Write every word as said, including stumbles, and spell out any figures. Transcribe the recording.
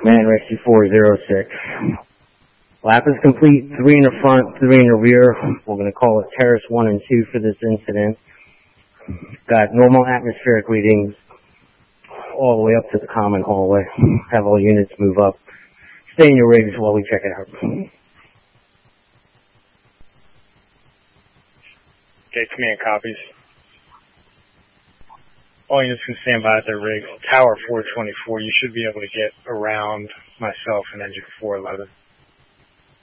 Man Rescue four zero six. Lap is complete, three in the front, three in the rear. We're going to call it Terrace one and two for this incident. Got normal atmospheric readings all the way up to the common hallway. Have all units move up. Stay in your rigs while we check it out. Okay, command copies. All units can stand by at their rigs. Tower four twenty-four, you should be able to get around myself and engine four eleven.